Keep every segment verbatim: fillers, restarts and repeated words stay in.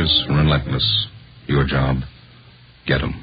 dangerous, relentless. Your job, get 'em.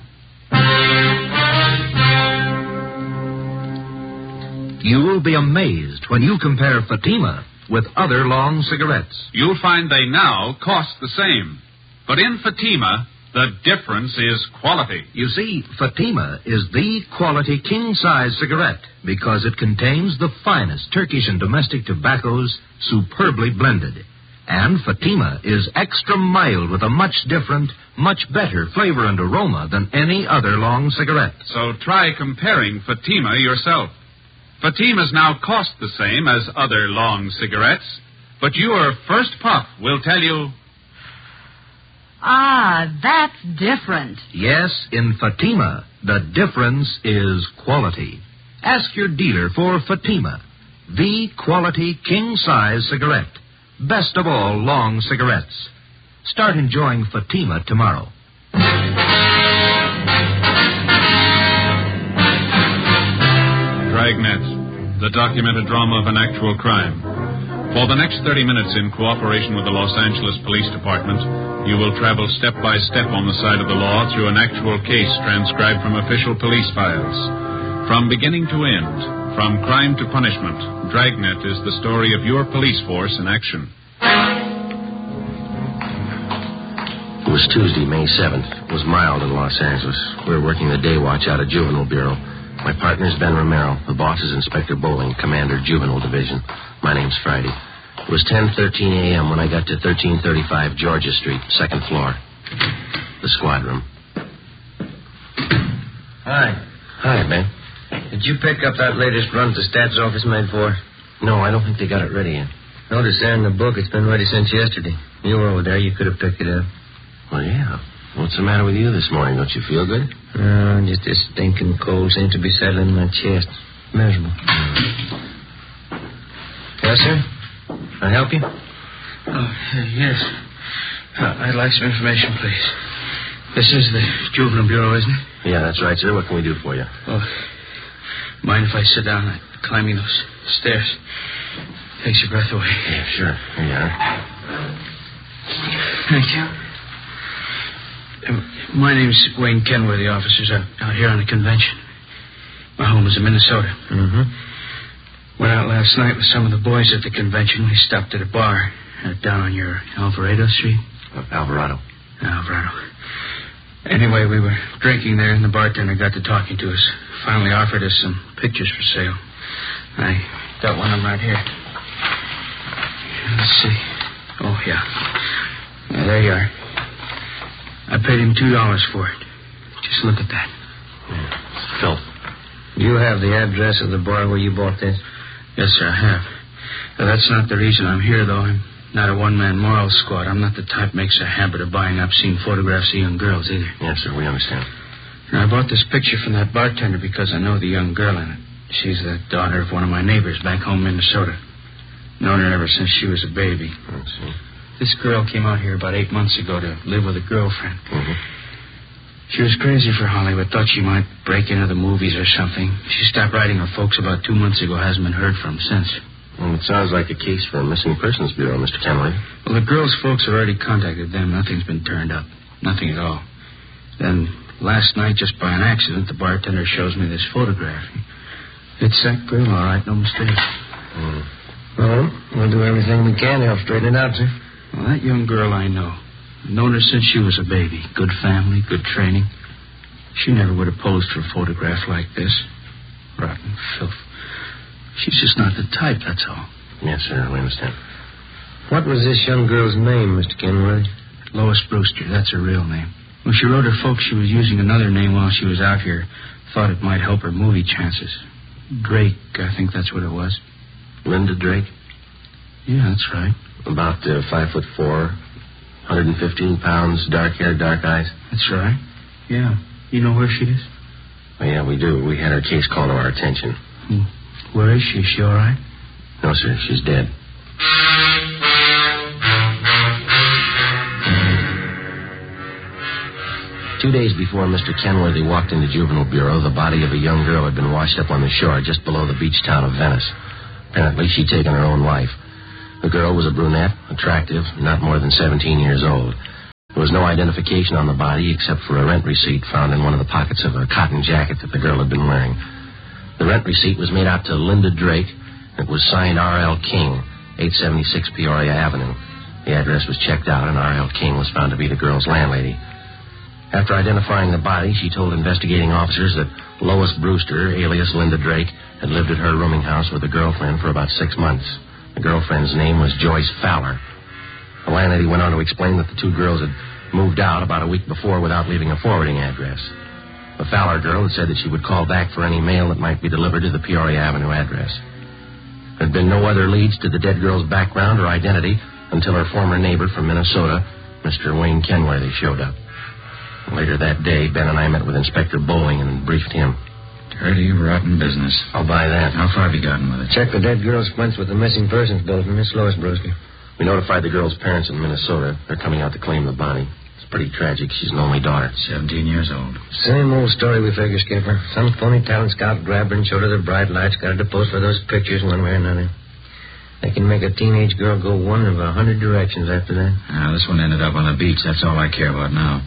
You will be amazed when you compare Fatima with other long cigarettes. You'll find they now cost the same. But in Fatima, the difference is quality. You see, Fatima is the quality king-size cigarette because it contains the finest Turkish and domestic tobaccos superbly blended. And Fatima is extra mild with a much different, much better flavor and aroma than any other long cigarette. So try comparing Fatima yourself. Fatimas now cost the same as other long cigarettes, but your first puff will tell you... Ah, that's different. Yes, in Fatima, the difference is quality. Ask your dealer for Fatima, the quality king-size cigarette. Best of all long cigarettes. Start enjoying Fatima tomorrow. Dragnet, the documented drama of an actual crime. For the next thirty minutes, in cooperation with the Los Angeles Police Department, you will travel step by step on the side of the law through an actual case transcribed from official police files. From beginning to end, from crime to punishment, Dragnet is the story of your police force in action. It was Tuesday, May seventh. It was mild in Los Angeles. We were working the day watch out of Juvenile Bureau. My partner's Ben Romero. The boss is Inspector Bowling, Commander, Juvenile Division. My name's Friday. It was ten thirteen a.m. when I got to thirteen thirty-five Georgia Street, second floor. The squad room. Hi. Hi, Ben. Did you pick up that latest run the stats office made for? No, I don't think they got it ready yet. Notice there in the book it's been ready since yesterday. You were over there. You could have picked it up. Well, yeah. What's the matter with you this morning? Don't you feel good? Uh, just this stinking cold seems to be settling in my chest. Miserable. Yes, sir? Can I help you? Oh, yes. Uh, I'd like some information, please. This is the Juvenile Bureau, isn't it? Yeah, that's right, sir. What can we do for you? Oh, mind if I sit down? I'm climbing those stairs. Takes your breath away. Yeah, sure. Here you are. Thank you. Uh, my name's Wayne Kenworthy, officers. I'm out here on a convention. My home is in Minnesota. Mm-hmm. Went out last night with some of the boys at the convention. We stopped at a bar uh, down on your Alvarado Street. Uh, Alvarado. Alvarado. Anyway, we were drinking there, and the bartender got to talking to us. Finally offered us some pictures for sale. I got one of them right here. Let's see. Oh, yeah. Yeah, there you are. I paid him two dollars for it. Just look at that. Yeah, filth. You have the address of the bar where you bought this? Yes, sir, I have. Now, that's not the reason I'm here, though. I'm not a one-man moral squad. I'm not the type that makes a habit of buying obscene photographs of young girls, either. Yes, sir, we understand. Now, I bought this picture from that bartender because I know the young girl in it. She's the daughter of one of my neighbors back home in Minnesota. Known her ever since she was a baby. I see. This girl came out here about eight months ago to live with a girlfriend. Mm-hmm. She was crazy for Hollywood. Thought she might break into the movies or something. She stopped writing her folks about two months ago. Hasn't been heard from since. Well, it sounds like a case for a missing persons bureau, Mister Kenworthy. Well, the girl's folks have already contacted them. Nothing's been turned up. Nothing at all. Then last night, just by an accident, the bartender shows me this photograph. It's that girl, all right. No mistake. Mm. Well, we'll do everything we can to help straighten it out, sir. Well, that young girl I know. I've known her since she was a baby. Good family, good training. She never would have posed for a photograph like this. Rotten filth. She's just not the type, that's all. Yes, sir, we understand. What was this young girl's name, Mister Kenworthy? Lois Brewster, that's her real name. When she wrote her folks, she was using another name while she was out here. Thought it might help her movie chances. Drake, I think that's what it was. Linda Drake? Yeah, that's right. About uh, five foot four, one hundred fifteen pounds, dark hair, dark eyes. That's right. Yeah. You know where she is? Oh, yeah, we do. We had her case called to our attention. Hmm. Where is she? Is she all right? No, sir. She's dead. Two days before Mister Kenworthy walked into Juvenile Bureau, the body of a young girl had been washed up on the shore just below the beach town of Venice. Apparently, she'd taken her own life. The girl was a brunette, attractive, not more than seventeen years old. There was no identification on the body except for a rent receipt found in one of the pockets of a cotton jacket that the girl had been wearing. The rent receipt was made out to Linda Drake. It was signed R L. King, eight seventy-six Peoria Avenue. The address was checked out, and R L. King was found to be the girl's landlady. After identifying the body, she told investigating officers that Lois Brewster, alias Linda Drake, had lived at her rooming house with a girlfriend for about six months. The girlfriend's name was Joyce Fowler. The landlady went on to explain that the two girls had moved out about a week before without leaving a forwarding address. The Fowler girl had said that she would call back for any mail that might be delivered to the Peoria Avenue address. There had been no other leads to the dead girl's background or identity until her former neighbor from Minnesota, Mister Wayne Kenworthy, showed up. Later that day, Ben and I met with Inspector Bowling and briefed him. Dirty, rotten business. I'll buy that. How far have you gotten with it? Check the dead girl's fronts with the missing persons bulletin, Miss Lois Brewster. We notified the girl's parents in Minnesota. They're coming out to claim the body. It's pretty tragic. She's an only daughter. Seventeen years old. Same old story we figure, Skipper. Some phony talent scout grabbed her and showed her the bright lights, got her to pose for those pictures one way or another. They can make a teenage girl go one of a hundred directions after that. Now, this one ended up on the beach. That's all I care about now.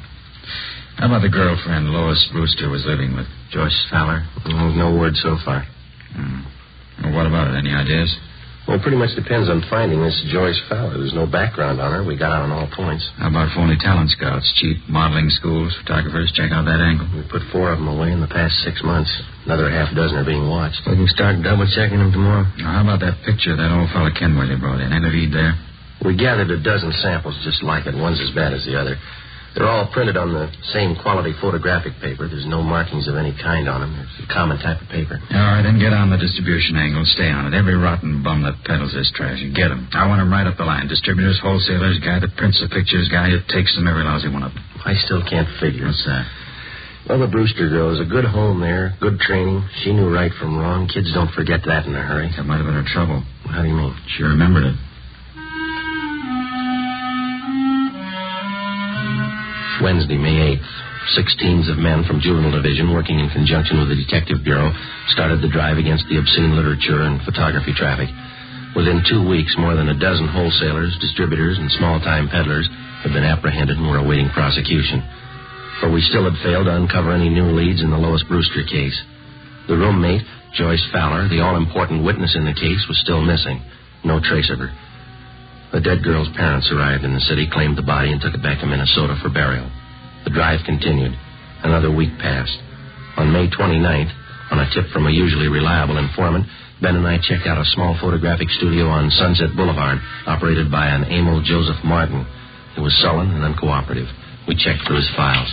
How about the girlfriend Lois Brewster was living with? Joyce Fowler? No, no word so far. Hmm. Well, what about it? Any ideas? Well, it pretty much depends on finding this Joyce Fowler. There's no background on her. We got out on all points. How about phony talent scouts? Cheap modeling schools, photographers? Check out that angle. We put four of them away in the past six months. Another half dozen are being watched. We can start double-checking them tomorrow. Now, how about that picture that old fellow Kenworthy brought in? Any lead there? We gathered a dozen samples just like it. One's as bad as the other. They're all printed on the same quality photographic paper. There's no markings of any kind on them. It's a common type of paper. All right, then get on the distribution angle. Stay on it. Every rotten bum that peddles this trash, you get them. I want them right up the line. Distributors, wholesalers, guy that prints the pictures, guy who takes them, every lousy one of them. I still can't figure. What's that? Well, the Brewster girl is a good home there, good training. She knew right from wrong. Kids don't forget that in a hurry. That might have been her trouble. How do you mean? She remembered it. Wednesday, May eighth. Six teams of men from Juvenile Division, working in conjunction with the Detective Bureau, started the drive against the obscene literature and photography traffic. Within two weeks, more than a dozen wholesalers, distributors, and small-time peddlers had been apprehended and were awaiting prosecution. For we still had failed to uncover any new leads in the Lois Brewster case. The roommate, Joyce Fowler, the all-important witness in the case, was still missing. No trace of her. The dead girl's parents arrived in the city, claimed the body, and took it back to Minnesota for burial. The drive continued. Another week passed. On May twenty-ninth, on a tip from a usually reliable informant, Ben and I checked out a small photographic studio on Sunset Boulevard, operated by an Emil Joseph Martin. He was sullen and uncooperative. We checked through his files.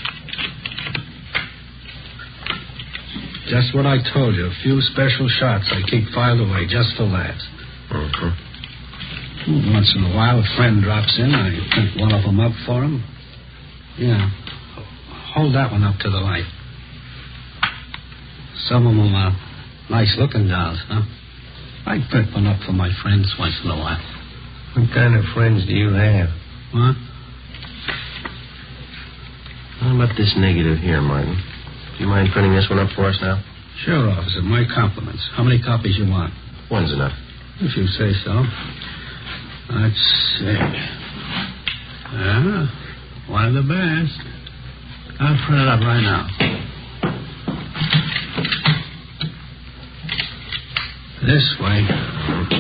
Just what I told you. A few special shots I keep filed away just for laughs. Mm-hmm. Once in a while, a friend drops in. I print one of them up for him. Yeah. Hold that one up to the light. Some of them are nice-looking dolls, huh? I print one up for my friends once in a while. What kind of friends do you have? What? How about this negative here, Martin? Do you mind printing this one up for us now? Sure, officer. My compliments. How many copies you want? One's enough. If you say so. Let's see. Yeah, one of the best. I'll print it up right now. This way.